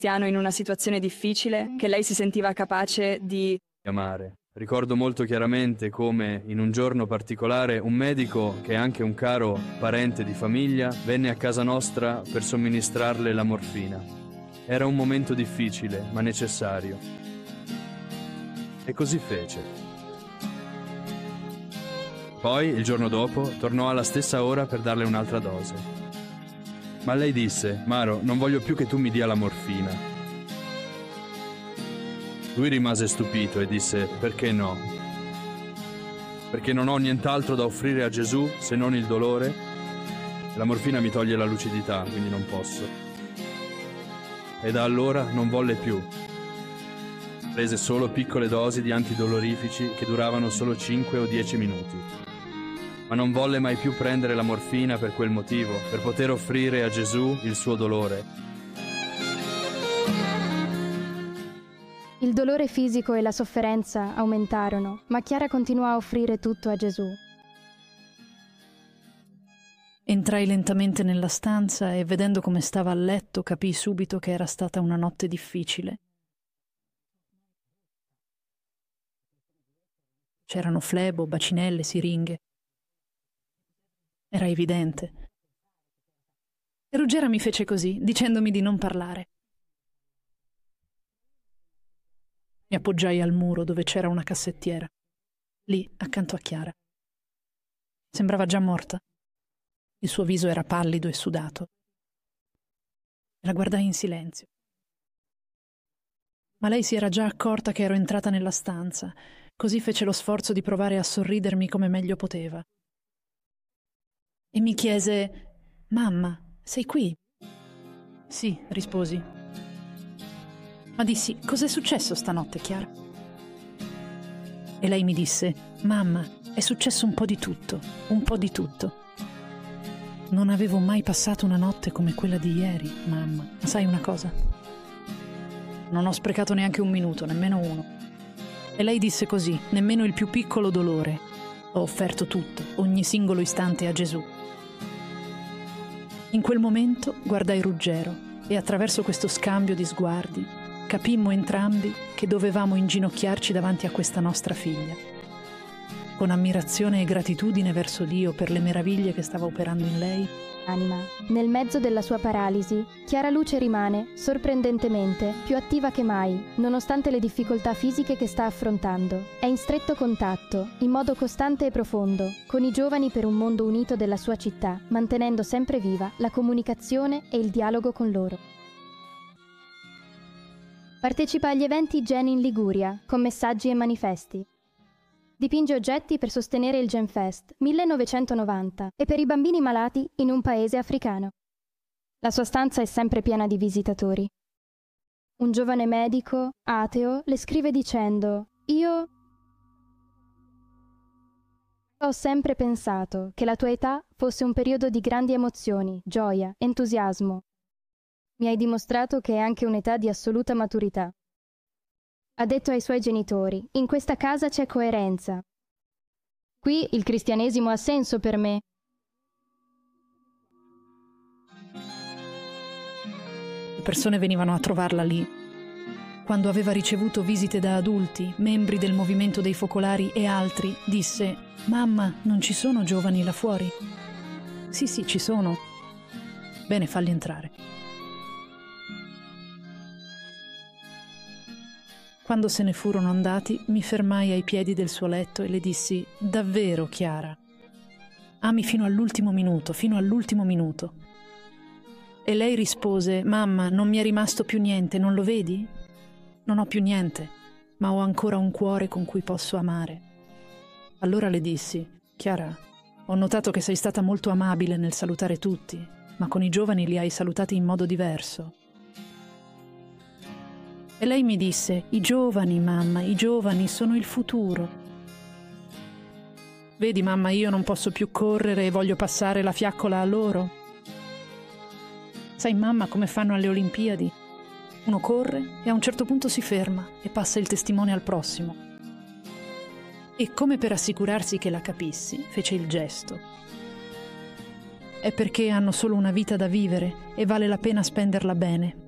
in una situazione difficile che lei si sentiva capace di amare. Ricordo molto chiaramente come in un giorno particolare un medico, che è anche un caro parente di famiglia, venne a casa nostra per somministrarle la morfina. Era un momento difficile, ma necessario. E così fece. Poi, il giorno dopo, tornò alla stessa ora per darle un'altra dose. Ma lei disse: Maro, non voglio più che tu mi dia la morfina. Lui rimase stupito e disse: perché no? Perché non ho nient'altro da offrire a Gesù se non il dolore? La morfina mi toglie la lucidità, quindi non posso. E da allora non volle più. Prese solo piccole dosi di antidolorifici che duravano solo 5 o 10 minuti. Ma non volle mai più prendere la morfina per quel motivo, per poter offrire a Gesù il suo dolore. Il dolore fisico e la sofferenza aumentarono, ma Chiara continuò a offrire tutto a Gesù. Entrai lentamente nella stanza e, vedendo come stava a letto, capii subito che era stata una notte difficile. C'erano flebo, bacinelle, siringhe. Era evidente. E Ruggera mi fece così, dicendomi di non parlare. Mi appoggiai al muro dove c'era una cassettiera, lì accanto a Chiara. Sembrava già morta. Il suo viso era pallido e sudato. La guardai in silenzio. Ma lei si era già accorta che ero entrata nella stanza, così fece lo sforzo di provare a sorridermi come meglio poteva. E mi chiese: «Mamma, sei qui?» «Sì», risposi. Ma dissi: «Cos'è successo stanotte, Chiara?» E lei mi disse: «Mamma, è successo un po' di tutto, un po' di tutto. Non avevo mai passato una notte come quella di ieri, mamma. Ma sai una cosa? Non ho sprecato neanche un minuto, nemmeno uno. E lei disse così: nemmeno il più piccolo dolore. Ho offerto tutto, ogni singolo istante a Gesù». In quel momento guardai Ruggero e attraverso questo scambio di sguardi capimmo entrambi che dovevamo inginocchiarci davanti a questa nostra figlia, con ammirazione e gratitudine verso Dio per le meraviglie che stava operando in lei. Anima. Nel mezzo della sua paralisi, Chiara Luce rimane, sorprendentemente, più attiva che mai, nonostante le difficoltà fisiche che sta affrontando. È in stretto contatto, in modo costante e profondo, con i giovani per un mondo unito della sua città, mantenendo sempre viva la comunicazione e il dialogo con loro. Partecipa agli eventi Gen in Liguria, con messaggi e manifesti. Dipinge oggetti per sostenere il Gen Fest 1990 e per i bambini malati in un paese africano. La sua stanza è sempre piena di visitatori. Un giovane medico, ateo, le scrive dicendo: «Io ho sempre pensato che la tua età fosse un periodo di grandi emozioni, gioia, entusiasmo. Mi hai dimostrato che è anche un'età di assoluta maturità». Ha detto ai suoi genitori: «In questa casa c'è coerenza. Qui il cristianesimo ha senso per me». Le persone venivano a trovarla lì. Quando aveva ricevuto visite da adulti, membri del movimento dei focolari e altri, disse: «Mamma, non ci sono giovani là fuori?» Sì, ci sono». «Bene, falli entrare». Quando se ne furono andati, mi fermai ai piedi del suo letto e le dissi: «Davvero, Chiara? Ami fino all'ultimo minuto, fino all'ultimo minuto». E lei rispose: «Mamma, non mi è rimasto più niente, non lo vedi? Non ho più niente, ma ho ancora un cuore con cui posso amare». Allora le dissi: «Chiara, ho notato che sei stata molto amabile nel salutare tutti, ma con i giovani li hai salutati in modo diverso». E lei mi disse: «I giovani, mamma, i giovani sono il futuro». «Vedi, mamma, io non posso più correre e voglio passare la fiaccola a loro. Sai, mamma, come fanno alle Olimpiadi? Uno corre e a un certo punto si ferma e passa il testimone al prossimo». E come per assicurarsi che la capissi, fece il gesto. «È perché hanno solo una vita da vivere e vale la pena spenderla bene,